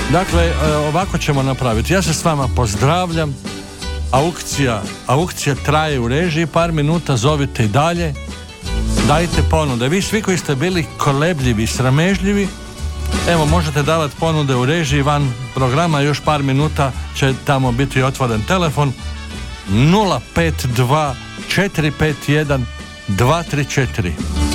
Dakle, ovako ćemo napraviti. Ja se s vama pozdravljam. Aukcija traje u režiji par minuta, zovite i dalje. Dajte ponude. Vi svi koji ste bili kolebljivi i sramežljivi, evo, možete davati ponude u režiji van programa, još par minuta će tamo biti otvoren telefon 052 451 234.